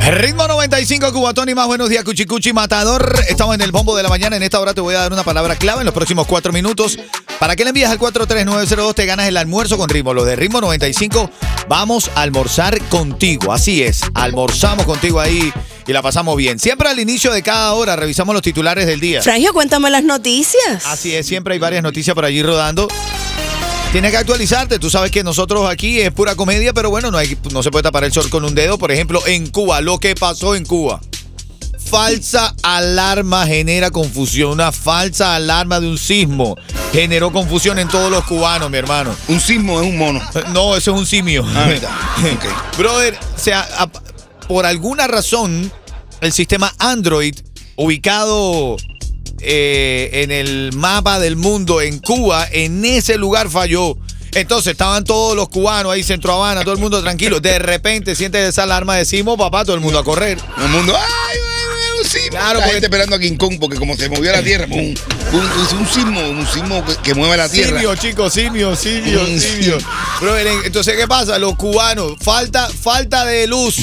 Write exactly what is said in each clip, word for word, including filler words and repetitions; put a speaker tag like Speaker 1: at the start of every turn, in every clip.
Speaker 1: Ritmo noventa y cinco, Cubatón y más. Buenos días, Cuchicuchi Matador. Estamos en el bombo de la mañana. En esta hora te voy a dar una palabra clave en los próximos cuatro minutos. Para que le envíes al cuatro tres nueve cero dos, te ganas el almuerzo con Ritmo. Los de Ritmo noventa y cinco, vamos a almorzar contigo. Así es, almorzamos contigo ahí y la pasamos bien. Siempre al inicio de cada hora revisamos los titulares del día.
Speaker 2: Frangio, cuéntame las noticias.
Speaker 1: Así es, siempre hay varias noticias por allí rodando. Tienes que actualizarte. Tú sabes que nosotros aquí es pura comedia, pero bueno, no, hay, no se puede tapar el sol con un dedo. Por ejemplo, en Cuba, lo que pasó en Cuba. Falsa alarma genera confusión. Una falsa alarma de un sismo generó confusión en todos los cubanos, mi hermano.
Speaker 3: ¿Un sismo es un mono?
Speaker 1: No, eso es un simio.
Speaker 3: Ah, verdad. Okay.
Speaker 1: Brother, o sea, a, por alguna razón, el sistema Android, ubicado eh, en el mapa del mundo, en Cuba, en ese lugar falló. Entonces estaban todos los cubanos ahí, Centro Habana, todo el mundo tranquilo. De repente sientes esa alarma de sismo, papá, todo el mundo a correr.
Speaker 3: Todo el mundo, ¡ay, un sismo!
Speaker 1: Claro,
Speaker 3: la
Speaker 1: porque...
Speaker 3: gente esperando a King Kong, porque como se movió la tierra, un, un, un sismo, un sismo que, que mueve la tierra.
Speaker 1: Simio, chicos, simio, simio,
Speaker 3: Un
Speaker 1: simio.
Speaker 3: simio.
Speaker 1: Bro, entonces, ¿qué pasa? Los cubanos, falta, falta de luz.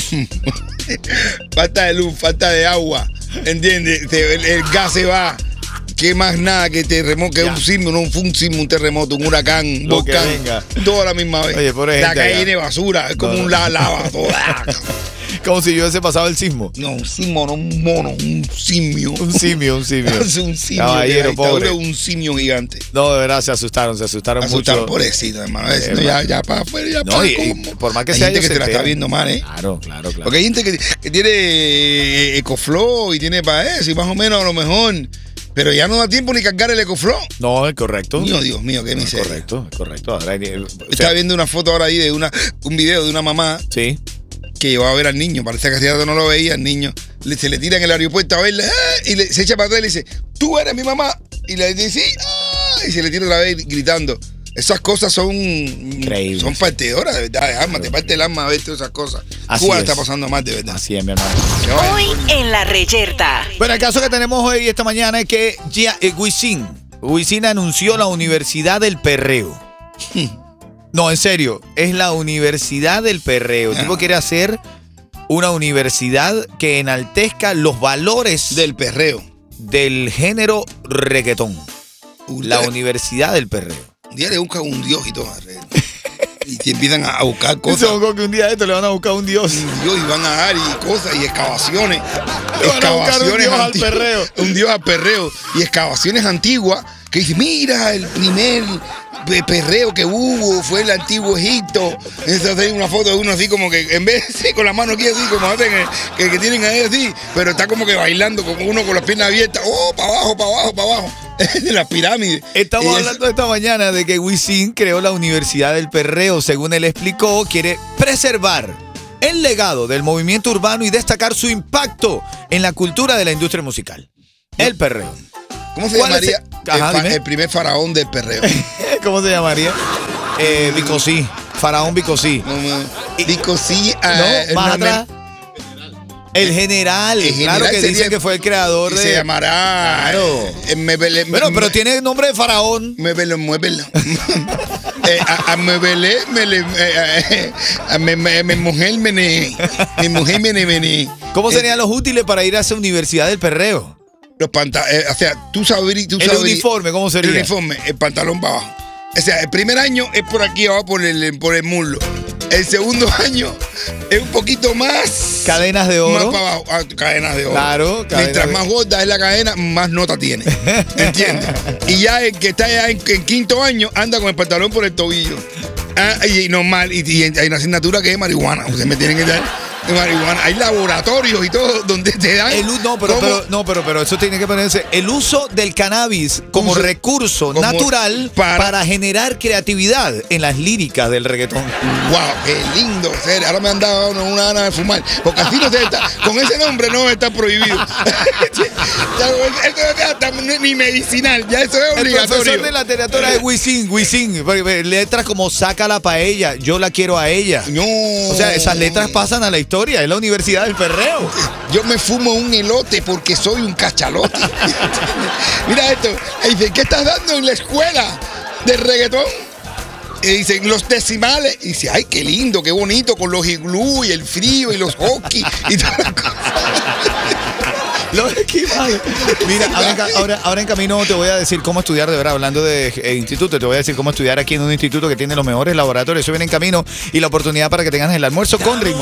Speaker 3: Falta de luz, falta de agua, ¿entiendes? El, el gas se va. ¿Qué más nada que terremoto? Que un sismo, no fue un sismo, un terremoto, un huracán, un
Speaker 1: Lo que
Speaker 3: volcán.
Speaker 1: venga.
Speaker 3: Todo a la misma vez.
Speaker 1: Oye, pobre
Speaker 3: la
Speaker 1: gente
Speaker 3: calle
Speaker 1: allá.
Speaker 3: de basura, es como
Speaker 1: No,
Speaker 3: un
Speaker 1: no.
Speaker 3: la lava. Toda.
Speaker 1: Como si yo hubiese pasado el sismo.
Speaker 3: No, un sismo, no un mono, un simio.
Speaker 1: Un simio, un simio.
Speaker 3: Es un simio.
Speaker 1: Caballero,
Speaker 3: que la dictadura
Speaker 1: pobre.
Speaker 3: es un simio gigante.
Speaker 1: No, de verdad, se asustaron, se asustaron
Speaker 3: Asustaron,
Speaker 1: mucho.
Speaker 3: pobrecito, hermano. Es-
Speaker 1: Eh,
Speaker 3: ya, ya para afuera, ya
Speaker 1: No,
Speaker 3: para
Speaker 1: y- y
Speaker 3: cómo.
Speaker 1: por más que
Speaker 3: hay
Speaker 1: sea,
Speaker 3: gente
Speaker 1: ellos
Speaker 3: que
Speaker 1: se
Speaker 3: se la está
Speaker 1: enteran.
Speaker 3: viendo mal, ¿eh?
Speaker 1: Claro, claro, claro.
Speaker 3: Porque hay gente que, que tiene eh, EcoFlow y tiene para eso, y más o menos a lo mejor. Pero ya no da tiempo ni cargar el EcoFlow.
Speaker 1: No, es correcto.
Speaker 3: Mío, Dios mío, qué
Speaker 1: No, es
Speaker 3: miseria.
Speaker 1: correcto, es correcto. Ahora hay- o sea,
Speaker 3: Estaba viendo una foto ahora ahí de una, un video de una mamá
Speaker 1: sí.
Speaker 3: que llevaba a ver al niño. Parece que hacía rato no lo veía el niño. Le, se le tira en el aeropuerto a verle ¡ah! Y le, se echa para atrás y le dice, tú eres mi mamá. Y le dice, sí. ¡ah! Y se le tira otra vez gritando. Esas cosas son
Speaker 1: Increíbles.
Speaker 3: son partidoras, de verdad, de alma. Te parte el alma a ver todas esas cosas.
Speaker 1: Así
Speaker 3: Cuba
Speaker 1: es.
Speaker 3: está pasando mal, de verdad.
Speaker 1: Así es, mi hermano.
Speaker 3: Que vaya.
Speaker 2: Hoy en La Reyerta.
Speaker 1: Bueno, el caso que tenemos hoy, esta mañana, es que ya, eh, Wisin, Wisin anunció la Universidad del Perreo. No, en serio, es la Universidad del Perreo. El tipo quiere hacer una universidad que enaltezca los valores
Speaker 3: Del perreo.
Speaker 1: del género reggaetón.
Speaker 3: Un
Speaker 1: La
Speaker 3: día-
Speaker 1: Universidad del Perreo.
Speaker 3: un día le buscan un dios y todo alrededor. Y te empiezan a buscar
Speaker 1: Ese
Speaker 3: cosas.
Speaker 1: hongo que un día de esto le van a buscar un dios.
Speaker 3: Un dios y van a dar y cosas y excavaciones.
Speaker 1: Le van a buscar un dios al
Speaker 3: antiguas.
Speaker 1: perreo.
Speaker 3: Un dios al perreo. Y excavaciones antiguas que dicen, mira, el primer pe- perreo que hubo fue el antiguo Egipto. Entonces hay una foto de uno así como que, en vez de sí, con la mano aquí así, como hacen eh, que, que tienen ahí así, pero está como que bailando, como uno con las piernas abiertas. Oh, para abajo, para abajo, para abajo. De las pirámides.
Speaker 1: Estamos
Speaker 3: Y es-
Speaker 1: hablando esta mañana de que Wisin creó la Universidad del Perreo. Según él explicó, quiere preservar el legado del movimiento urbano y destacar su impacto en la cultura de la industria musical. El perreo.
Speaker 3: ¿Cómo se
Speaker 1: ¿Cuál es
Speaker 3: llamaría
Speaker 1: el- Ajá,
Speaker 3: el, fa-
Speaker 1: dime.
Speaker 3: el primer faraón del perreo?
Speaker 1: ¿Cómo se llamaría? Eh, Bicosí. Faraón Bicosí.
Speaker 3: No, no. Dico sí.
Speaker 1: No,
Speaker 3: ah,
Speaker 1: más
Speaker 3: no,
Speaker 1: atrás. El general.
Speaker 3: El
Speaker 1: Claro
Speaker 3: general
Speaker 1: que
Speaker 3: sería-
Speaker 1: dicen que fue el creador
Speaker 3: y
Speaker 1: de...
Speaker 3: se llamará.
Speaker 1: Claro.
Speaker 3: eh, me, me,
Speaker 1: Bueno,
Speaker 3: me-
Speaker 1: pero tiene nombre de faraón.
Speaker 3: Muévelo, muévelo. eh, a, a muévele, me le. Eh, eh, a me, me, me mujer me ne. Mi mujer me ne, me ne.
Speaker 1: ¿Cómo
Speaker 3: Eh,
Speaker 1: serían los útiles para ir a esa Universidad del Perreo?
Speaker 3: Los pantalones. O sea, tú sabrías. Tú
Speaker 1: El
Speaker 3: sabrías-
Speaker 1: uniforme, ¿cómo sería?
Speaker 3: El uniforme, el pantalón para abajo. O sea, el primer año es por aquí abajo, por el, por el muslo. El segundo año es un poquito más.
Speaker 1: Cadenas de oro.
Speaker 3: Más para abajo. Ah, cadenas de oro.
Speaker 1: Claro, cadenas
Speaker 3: Mientras
Speaker 1: de-
Speaker 3: más gorda es la cadena, más nota tiene. ¿Entiendes? Y ya el que está ya en, en quinto año anda con el pantalón por el tobillo. Ah, y, y normal. Y, y hay una asignatura que es marihuana. Ustedes me tienen que dar de marihuana. Hay laboratorios y todo donde te dan.
Speaker 1: El u- no, pero,
Speaker 3: cómo-
Speaker 1: pero, no, pero, pero eso tiene que ponerse. El uso del cannabis como
Speaker 3: Uso-
Speaker 1: recurso
Speaker 3: como
Speaker 1: natural para,
Speaker 3: para-
Speaker 1: generar creatividad en las líricas del reggaetón.
Speaker 3: Wow, qué lindo. Serio. Ahora me han dado una, una gana de fumar. Porque así no se está. Con ese nombre no está prohibido. Eso ya está ni medicinal. Ya eso es
Speaker 1: El profesor
Speaker 3: obligatorio.
Speaker 1: de la literatura es Wisin, Wisin. porque Letras como sácala pa' ella, yo la quiero a ella.
Speaker 3: No.
Speaker 1: O sea, esas letras pasan a la historia. Es la Universidad del Perreo.
Speaker 3: Yo me fumo un elote porque soy un cachalote. Mira esto. Dice, ¿qué estás dando en la escuela de reggaetón? Y dicen los decimales. Y dice, ay, qué lindo, qué bonito, con los iglú y el frío y los hockey y todas las cosas.
Speaker 1: Los esquimales. Mira, ahora en, ca- ahora, ahora en camino te voy a decir cómo estudiar, de verdad, hablando de eh, instituto, te voy a decir cómo estudiar aquí en un instituto que tiene los mejores laboratorios. Eso viene en camino y la oportunidad para que tengas el almuerzo con ritmo.